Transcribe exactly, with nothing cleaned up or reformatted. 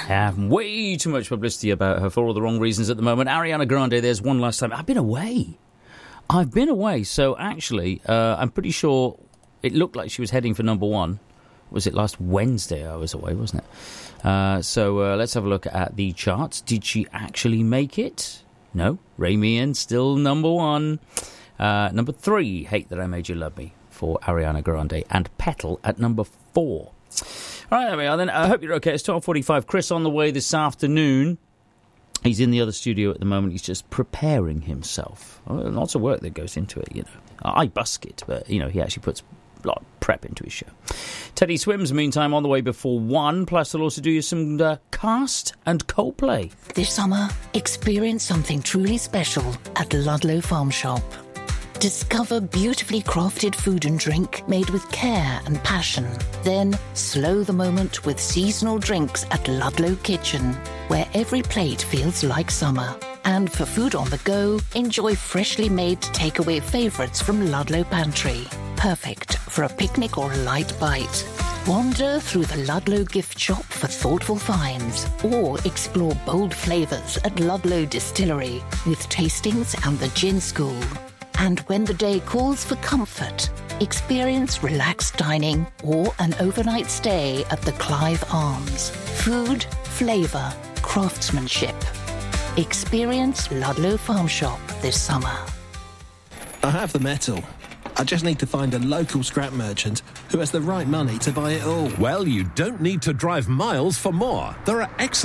have way too much publicity about her for all the wrong reasons at the moment. Ariana Grande, there's one last time. I've been away. I've been away. So actually, uh, I'm pretty sure it looked like she was heading for number one. Was it last Wednesday I was away, wasn't it? Uh, so uh, let's have a look at the charts. Did she actually make it? No. Raymian still number one. Uh, number three, Hate That I Made You Love Me for Ariana Grande. And Petal at number four. All right, there we are then. I hope you're okay. It's twelve forty-five. Chris on the way this afternoon. He's in the other studio at the moment. He's just preparing himself. Well, lots of work that goes into it, you know. I busk it, but, you know, he actually puts a lot of prep into his show. Teddy Swims, meantime, on the way before one. Plus, they'll also do you some uh, Cast and Coldplay. This summer, experience something truly special at Ludlow Farm Shop. Discover beautifully crafted food and drink made with care and passion. Then slow the moment with seasonal drinks at Ludlow Kitchen, where every plate feels like summer. And for food on the go, enjoy freshly made takeaway favourites from Ludlow Pantry. Perfect for a picnic or a light bite. Wander through the Ludlow gift shop for thoughtful finds, or explore bold flavours at Ludlow Distillery with tastings and the gin school. And when the day calls for comfort, experience relaxed dining or an overnight stay at the Clive Arms. Food, flavour, craftsmanship. Experience Ludlow Farm Shop this summer. I have the metal. I just need to find a local scrap merchant who has the right money to buy it all. Well, you don't need to drive miles for more. There are excellent